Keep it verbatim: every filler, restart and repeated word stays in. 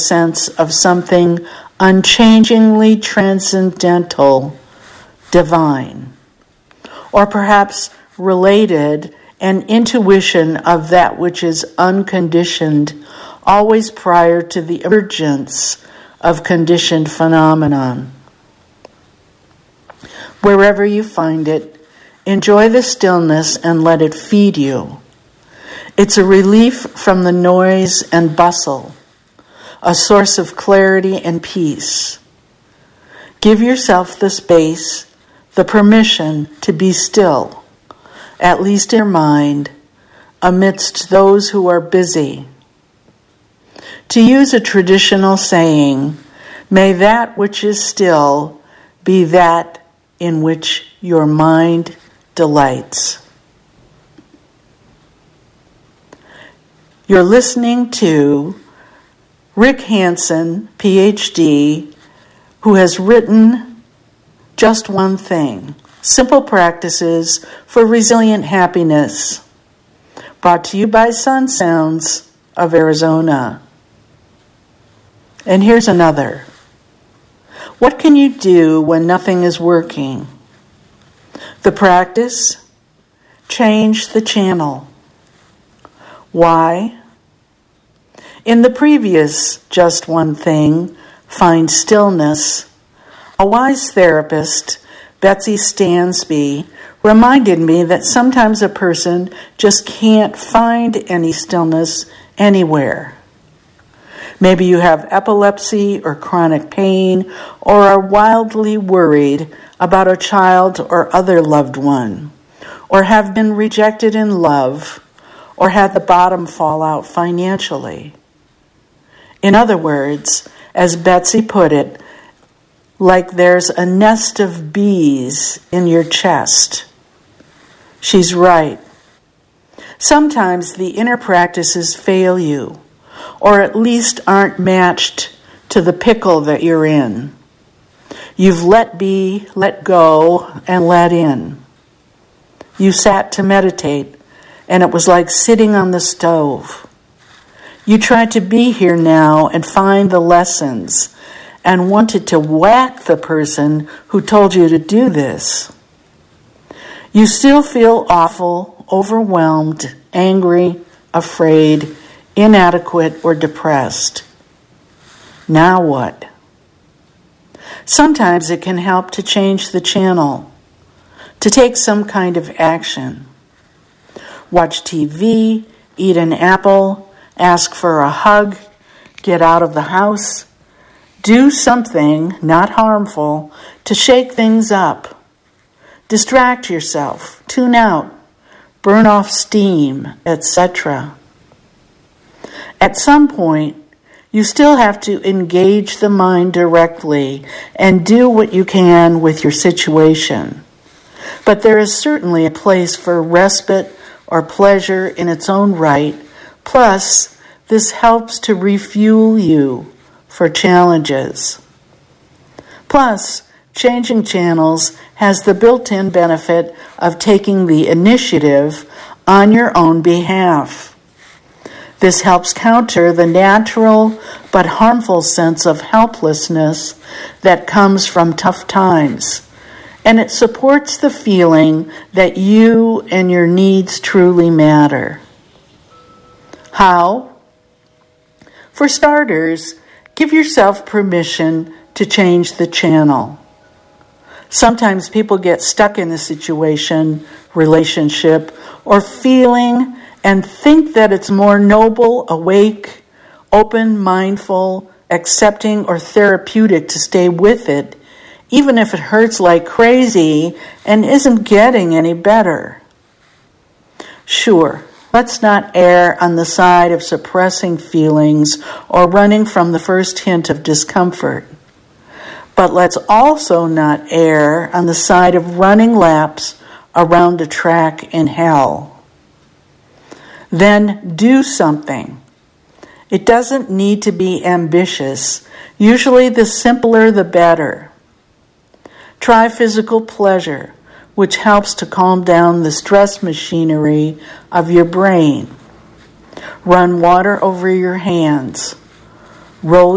sense of something unchangingly transcendental, divine, or perhaps related, an intuition of that which is unconditioned, always prior to the emergence of conditioned phenomenon. Wherever you find it, enjoy the stillness and let it feed you. It's a relief from the noise and bustle, a source of clarity and peace. Give yourself the space, the permission to be still, at least in your mind, amidst those who are busy. To use a traditional saying, may that which is still be that in which your mind delights. You're listening to Rick Hanson, P H D, who has written Just One Thing, Simple Practices for Resilient Happiness, brought to you by Sun Sounds of Arizona. And here's another. What can you do when nothing is working? The practice? Change the channel. Why? In the previous Just One Thing, Find Stillness, a wise therapist, Betsy Stansby, reminded me that sometimes a person just can't find any stillness anywhere. Maybe you have epilepsy or chronic pain, or are wildly worried about a child or other loved one, or have been rejected in love, or had the bottom fall out financially. In other words, as Betsy put it, like there's a nest of bees in your chest. She's right. Sometimes the inner practices fail you, or at least aren't matched to the pickle that you're in. You've let be, let go, and let in. You sat to meditate, and it was like sitting on the stove. You tried to be here now and find the lessons, and wanted to whack the person who told you to do this. You still feel awful, overwhelmed, angry, afraid, inadequate, or depressed. Now what? Sometimes it can help to change the channel, to take some kind of action. Watch T V, eat an apple, ask for a hug, get out of the house. Do something not harmful to shake things up. Distract yourself, tune out, burn off steam, et cetera. At some point, you still have to engage the mind directly and do what you can with your situation. But there is certainly a place for respite or pleasure in its own right. Plus, this helps to refuel you for challenges. Plus, changing channels has the built-in benefit of taking the initiative on your own behalf. This helps counter the natural but harmful sense of helplessness that comes from tough times, and it supports the feeling that you and your needs truly matter. How? For starters, give yourself permission to change the channel. Sometimes people get stuck in a situation, relationship, or feeling and think that it's more noble, awake, open, mindful, accepting, or therapeutic to stay with it, even if it hurts like crazy and isn't getting any better. Sure, let's not err on the side of suppressing feelings or running from the first hint of discomfort. But let's also not err on the side of running laps around a track in hell. Then do something. It doesn't need to be ambitious. Usually the simpler the better. Try physical pleasure, which helps to calm down the stress machinery of your brain. Run water over your hands. Roll